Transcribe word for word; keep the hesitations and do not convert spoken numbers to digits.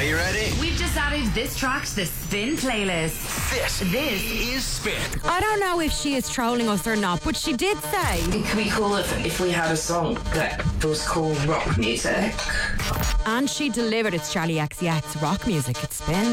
Are you ready? We've just added this track to the Spin playlist. This, This is Spin. I don't know if she is trolling us or not, but she did say, It could be cool if, if we had a song that was called rock music. and she delivered. It's Charlie X C X rock music. It's Spin.